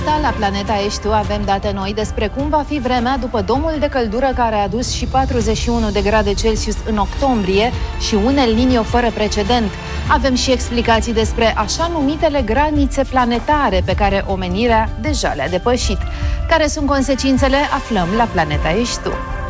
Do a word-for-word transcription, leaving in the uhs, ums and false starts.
La Planeta Ești Tu avem date noi despre cum va fi vremea după domul de căldură care a adus și patruzeci și unu de grade Celsius în octombrie și un El Niño fără precedent. Avem și explicații despre așa numitele granițe planetare pe care omenirea deja le-a depășit. Care sunt consecințele? Aflăm la Planeta Ești Tu.